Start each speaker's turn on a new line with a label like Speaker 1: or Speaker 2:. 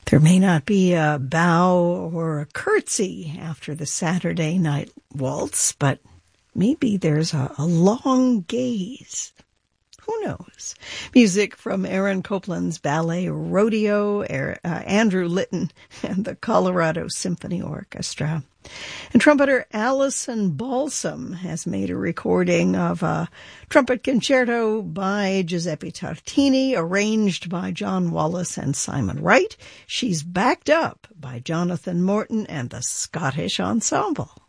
Speaker 1: There may not be a bow or a curtsy after the Saturday night waltz, but maybe there's a long gaze. Who knows? Music from Aaron Copland's ballet Rodeo, Andrew Litton, and the Colorado Symphony Orchestra. And trumpeter Allison Balsam has made a recording of a trumpet concerto by Giuseppe Tartini, arranged by John Wallace and Simon Wright. She's backed up by Jonathan Morton and the Scottish Ensemble.